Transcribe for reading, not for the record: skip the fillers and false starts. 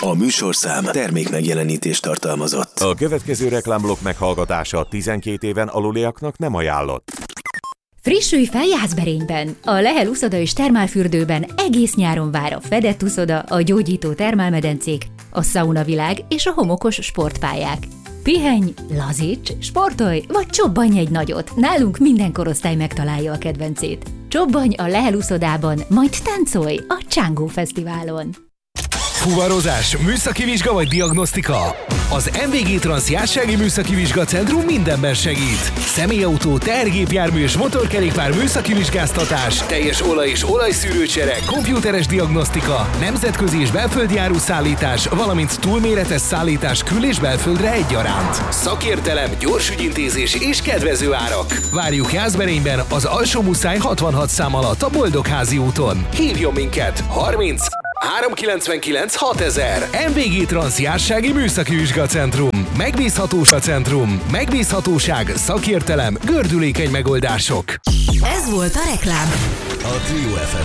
A műsorszám termék megjelenítést tartalmazott. A következő reklámblokk meghallgatása 12 éven aluliaknak nem ajánlott. Frissülj fel Jászberényben! A Lehel uszoda és termálfürdőben egész nyáron vár a fedett uszoda, a gyógyító termálmedencék, a szaunavilág és a homokos sportpályák. Pihenj, lazíts, sportolj, vagy csobbanj egy nagyot! Nálunk minden korosztály megtalálja a kedvencét. Csobbanj a Lehel uszodában, majd táncolj a Csángó Fesztiválon! Fuvarozás, műszaki vizsga vagy diagnosztika? Az MVG Trans Jársági Műszaki Vizsgacentrum mindenben segít. Személyautó, tehergépjármű és motorkerékpár műszaki vizsgáztatás, teljes olaj- és olajszűrőcsere, komputeres diagnosztika, nemzetközi és belföldi áruszállítás, valamint túlméretes szállítás kül- és belföldre egyaránt. Szakértelem, gyors ügyintézés és kedvező árak. Várjuk Jászberényben az Alsó-Muszáj 66 szám alatt a Boldogházi úton. Hívjon minket! 30 399 6000. MVG Trans Jársági Műszaki Vizsgacentrum. Megbízhatóság centrum. Megbízhatóság, szakértelem, gördülékeny megoldások. Ez volt a reklám. A Trio FM